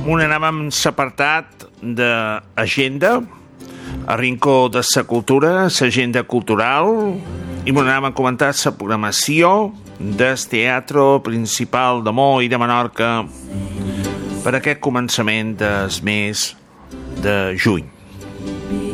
Anàvem l'apartat d'agenda, a rincó de la cultura, l'agenda cultural, i anàvem a comentar la programació del Teatre Principal de Mo i de Menorca per aquest començament del mes de juny.